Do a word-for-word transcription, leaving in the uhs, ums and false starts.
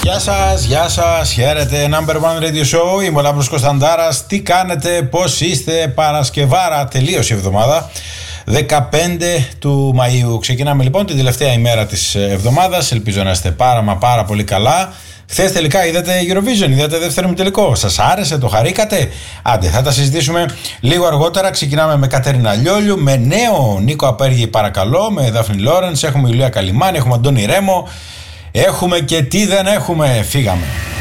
Γεια σας, γεια σας, χαίρετε, Number One Radio Show, είμαι ο Λάμπρος Κωνσταντάρας. Τι κάνετε, πώς είστε? Παρασκευάρα, τελείωσε η εβδομάδα, δεκαπέντε του Μαΐου. Ξεκινάμε λοιπόν την τελευταία ημέρα της εβδομάδας, ελπίζω να είστε πάρα μα πάρα πολύ καλά. Χθες τελικά είδατε Eurovision, είδατε δεύτερο ημιτελικό. Σας άρεσε, το χαρήκατε? Άντε, θα τα συζητήσουμε λίγο αργότερα. Ξεκινάμε με Κατέρινα Λιόλιου, με νέο Νίκο Απέργη παρακαλώ, με Δάφνη Λόρενς, έχουμε Ιουλία Καλιμάνη, έχουμε Αντώνη Ρέμο. Έχουμε και τι δεν έχουμε, φύγαμε.